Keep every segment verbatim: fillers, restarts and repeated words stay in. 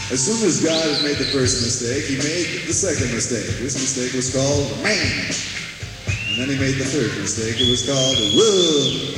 As soon as God had made the first mistake, he made the second mistake. This mistake was called man. And then he made the third mistake. It was called woman.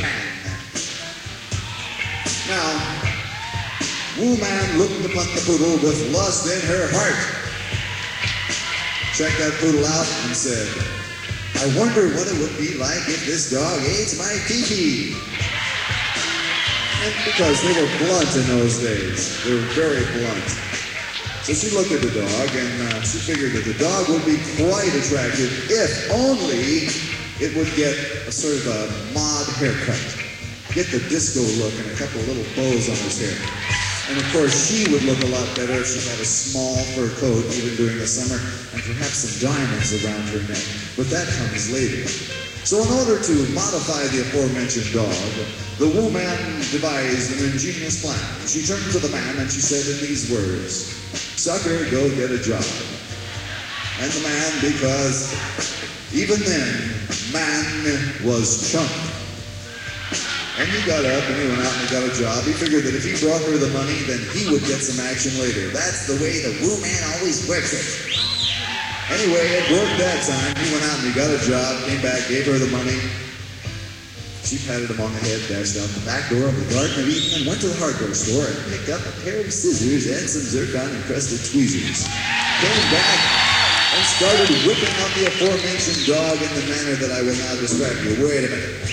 Now, woman looked upon the poodle with lust in her heart. Checked that poodle out and said, I wonder what it would be like if this dog ate my pee-pee. And because they were blunt in those days. They were very blunt. So she looked at the dog and uh, she figured that the dog would be quite attractive if only it would get a sort of a mod haircut. Get the disco look and a couple of little bows on his hair. And of course she would look a lot better if she had a small fur coat even during the summer and perhaps some diamonds around her neck. But that comes later. So in order to modify the aforementioned dog, the woman devised an ingenious plan. She turned to the man and she said in these words, Sucker, go get a job. And the man, because even then, man was chump. And he got up and he went out and he got a job. He figured that if he brought her the money, then he would get some action later. That's the way the woman always works it. Anyway, it worked that time. He went out and he got a job, came back, gave her the money. She patted him on the head, dashed out the back door of the Garden of Eden, and went to the hardware store and picked up a pair of scissors and some zircon-encrusted tweezers. Came back and started whipping up the aforementioned dog in the manner that I will now describe to you. Wait a minute.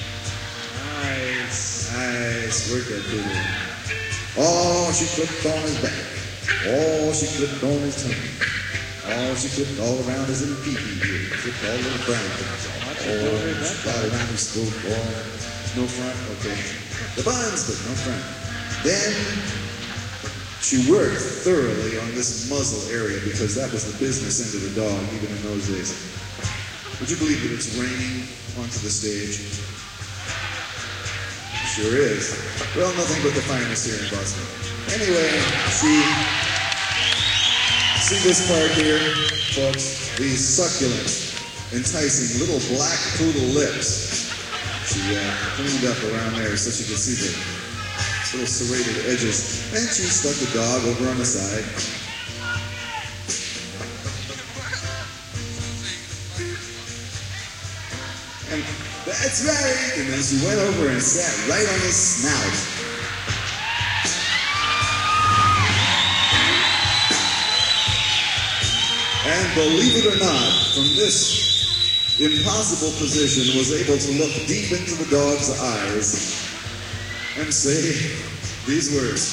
Nice. Nice. Work that poodle. Oh, she clipped on his back. Oh, she clipped on his tummy. Oh, she clipped all around his little pee-pee here. Clipped all the little brown things. Oh, she got around his throat. Oh, no front. Okay. The buns, but no front. Then she worked thoroughly on this muzzle area because that was the business end of the dog, even in those days. Would you believe that it's raining onto the stage? Sure is. Well, nothing but the finest here in Boston. Anyway, she... See this part here, folks? These succulent, enticing little black poodle lips. She uh, cleaned up around there so she could see the little serrated edges. And she stuck the dog over on the side. And that's right! And then she went over and sat right on his snout. And believe it or not, from this impossible position, was able to look deep into the dog's eyes and say these words.